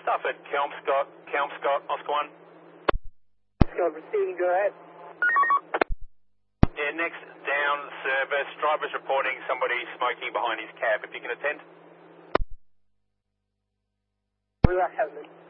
Stuff at Kelmscott, Oscar 1. Scott, receiving, go ahead. Yeah, next down service. Driver's reporting somebody smoking behind his cab. If you can attend. Will I have it?